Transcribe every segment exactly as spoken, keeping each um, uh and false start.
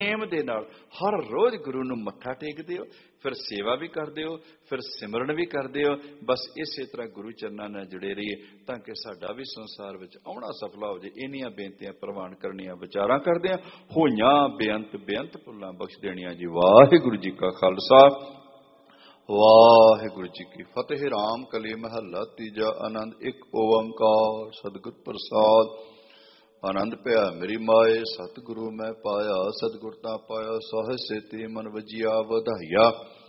ਨੇਮ ਦੇ ਨਾਲ ਹਰ ਰੋਜ਼ ਗੁਰੂ ਨੂੰ ਮੱਥਾ ਟੇਕਦੇ ਹੋ, ਫਿਰ ਸੇਵਾ ਵੀ ਕਰਦੇ ਹੋ, ਫਿਰ ਸਿਮਰਨ ਵੀ ਕਰਦੇ ਹੋ। ਬਸ ਇਸੇ ਤਰ੍ਹਾਂ ਗੁਰੂ ਚਰਨਾਂ ਨਾਲ ਜੁੜੇ ਰਹੀਏ ਤਾਂ ਕਿ ਸਾਡਾ ਵੀ ਸੰਸਾਰ ਵਿੱਚ ਆਉਣਾ ਸਫਲਾ ਹੋ ਜਾਏ। ਇੰਨੀਆਂ ਬੇਨਤੀਆਂ ਪ੍ਰਵਾਨ ਕਰਨੀਆਂ, ਵਿਚਾਰਾਂ ਕਰਦੇ ਆ। ਹੋਈਆਂ ਬੇਅੰਤ ਬੇਅੰਤ ਭੁੱਲਾਂ ਬਖਸ਼ ਦੇਣੀਆਂ ਜੀ। ਵਾਹਿਗੁਰੂ ਜੀ ਕਾ ਖਾਲਸਾ, ਵਾਹਿਗੁਰੂ ਜੀ ਕੀ ਫਤਿਹ। ਰਾਮ ਕਲੀ ਮਹੱਲਾ ਤੀਜਾ। ਆਨੰਦ ਇੱਕ ਓੰਕਾਰ ਸਤਿਗੁਰ ਪ੍ਰਸਾਦ। ਆਨੰਦ ਪਿਆ ਮੇਰੀ ਮਾਏ ਸਤਿਗੁਰੂ ਮੈਂ ਪਾਇਆ, ਸਤਿਗੁਰ ਤਾਂ ਪਾਇਆ ਸੋਹਿ ਸੇਤੀ ਮਨ ਵਜਿਆ ਵਧਾਈਆ।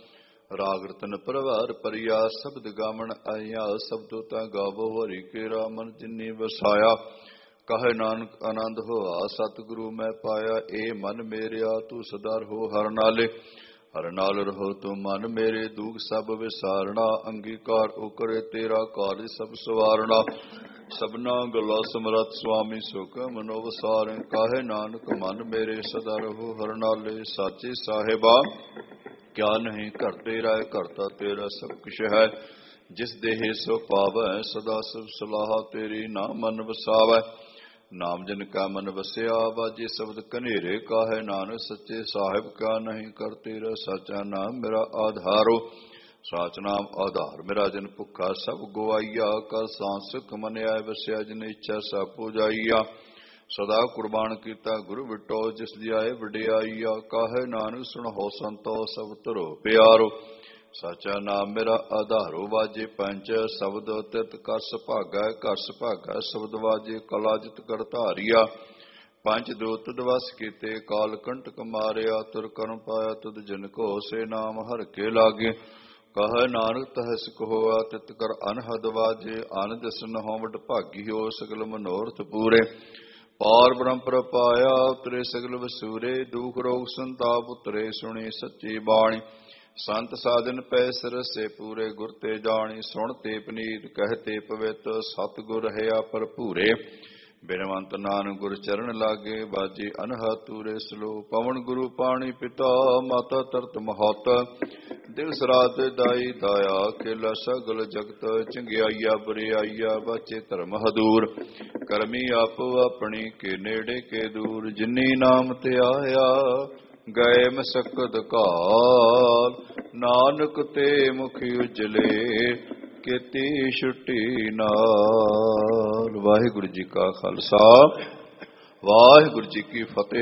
ਰਾਗ ਰਤਨ ਪ੍ਰਵਾਰ ਪਰਿਆ ਸ਼ਬਦ ਗਾਵਣ ਆਇਆ, ਸ਼ਬਦੋ ਤਾਂ ਗਾਵੋ ਹਰਿ ਕੇਰਾ ਮਨ ਜਿਨੀ ਵਸਾਇਆ। ਕਹੇ ਨਾਨਕ ਆਨੰਦ ਹੋਆ ਸਤਿਗੁਰੂ ਮੈਂ ਪਾਇਆ, ਏ ਮਨ ਮੇਰਿਆ ਤੂੰ ਸਦਾ ਰਹੋ ਹਰ ਨਾਲੇ। ਹਰ ਨਾਲ ਰਹੋ ਤੂੰ ਮਨ ਮੇਰੇ, ਦੁਖ ਸਭ ਵਿਸਾਰਣਾ। ਅੰਗੀਕਾਰ ਉਕਰੇ ਤੇਰਾ ਕਾਰਜ ਸਭ ਸਵਾਰਣਾ। ਸਭਨਾ ਗੱਲਾਂ ਸਮਰੱਥ ਸੁਆਮੀ ਸੁਖ ਮਨੋ ਵਸਾਰੈ। ਕਾਹੇ ਨਾਨਕ ਮਨ ਮੇਰੇ ਸਦਾ ਰਹੋ ਹਰ ਨਾਲੇ। ਸਾਚੇ ਸਾਹਿਬਾ ਕਿਆ ਨਹੀਂ ਘਰ ਤੇਰਾ, ਘਰ ਤੇਰਾ ਸਭ ਕੁਛ ਹੈ। ਜਿਸ ਦੇਹ ਸੋ ਪਾਵੈ ਸਦਾ ਸਭ ਸਲਾਹ ਤੇਰੀ, ਨਾ ਮਨ ਵਸਾਵੈ। ਨਾਮ ਜਨ ਕਾ ਮਨ ਵਸਿਆ ਬਾਜੇ ਸ਼ਬਦ ਕਨੇਰੇ। ਕਾਹੇ ਨਾਨਕ ਸੱਚੇ ਸਾਹਿਬ ਕਿਆ ਨਹੀਂ ਕਰ ਤੇਰਾ, ਸਾਚਾ ਨਾਮ ਮੇਰਾ ਆਧਾਰੋ। ਸਾਚ ਨਾਮ ਆਧਾਰ ਮੇਰਾ ਜਨ ਭੁੱਖਾ ਸਭ ਗਵਾਈਆ। ਕਰ ਸਾਂਸਕ ਮਨ ਆਏ ਵਸਿਆ ਜਿਨ ਇੱਛਾ ਸਭ ਪੁਜਾਈਆ। ਸਦਾ ਕੁਰਬਾਨ ਕੀਤਾ ਗੁਰੂ ਵਿਟੋ ਜਿਸ ਦੀ ਆਏ ਵਡਿਆਈਆ। ਕਾਹੇ ਨਾਨਕ ਸੁਣੋ ਸੰਤੋ ਸਭ ਧਰੋ ਪਿਆਰੋ। ਸਾਚਾ ਨਾਮ ਮੇਰਾ ਆਧਾਰੋ। ਵਾਜੇ ਪੰਚ ਸ਼ਬਦ ਤਿਤ ਕਰ ਸੁਭਾਗੈ, ਕਰ ਸੁਭਾਗੈ ਸ਼ਬਦ ਵਾਜੇ ਕਲਾ ਜਿਤ ਕਰ ਧਾਰੀਆ। ਪੰਜ ਦੂਤ ਦਵਸ ਕੀਤੇ ਕਾਲ ਕੰਟਕ ਮਾਰਿਆ। ਤੁਰ ਕਰਮ ਪਾਇਆ ਤੁਧ ਜਨ ਕੋ, ਸੇ ਨਾਮ ਹਰ ਕੇ ਲਾਗੇ। ਕਹੈ ਨਾਨਕ ਤਹਸ ਕਹੋਆ ਤਿਤ ਕਰ ਅਨਹਦ ਵਾਜੇ। ਅਨ ਦਿਸਨ ਹੋ ਵਡ ਭਾਗੀ ਹੋ ਸਗਲ ਮਨੋਰਥ ਪੂਰੇ। ਪਾਰ ਬ੍ਰਹਮ ਪ੍ਰਪਾਇਆ ਉਤਰੇ ਸਗਲ ਵਸੂਰੇ। ਦੁਖ ਰੋਗ ਸੰਤਾਪ ਉਤਰੇ ਸੁਣੀ ਸੱਚੀ ਬਾਣੀ। ਸੰਤ ਸਾਧਨ ਪੈ ਸਰਸੇ ਪੂਰੇ ਗੁਰ ਤੇ ਜਾਣੀ। ਸੁਣ ਤੇ ਪਨੀਤ ਕਹਿ ਤੇ ਪਵਿੱਤ ਸਤ ਗੁਰ ਰਹਿਆ ਭਰਪੂਰੇ। ਬਿਨਵੰਤ ਨਾਨਕ ਗੁਰ ਚਰਨ ਲਾਗੇ ਬਾਜੇ ਅਨਹਦ ਤੂਰੇ ਸਲੋ। ਪਵਨ ਗੁਰੂ ਪਾਣੀ ਪਿਤਾ ਮਾਤਾ ਤਰਤ ਮਹਤ। ਦਿਲ ਸਰਾਧ ਦਾਈ ਦਾਇਆ ਖੇਲਾ ਸਗਲ ਜਗਤ। ਚੰਗਿਆਈਆ ਬਰਿਆਈਆ ਬਾਚੇ ਧਰਮ ਹਦੂਰ। ਕਰਮੀ ਆਪੋ ਆਪਣੀ ਕੇ ਨੇੜੇ ਕੇ ਦੂਰ। ਜਿਨੀ ਨਾਮ ਤੇ ਆਇਆ ਗਏ ਮਸਕਤ ਕਾਲ। ਨਾਨਕ ਤੇ ਮੁਖੀ ਉਜਲੇ ਕੀਤੀ ਛੁੱਟੀ ਨਾਲ। ਵਾਹਿਗੁਰੂ ਜੀ ਕਾ ਖਾਲਸਾ, ਵਾਹਿਗੁਰੂ ਜੀ ਕੀ ਫਤਿਹ।